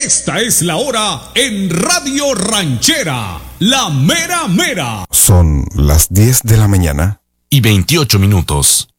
Esta es la hora en Radio Ranchera, la mera mera. Son las 10 de la mañana y 28 minutos.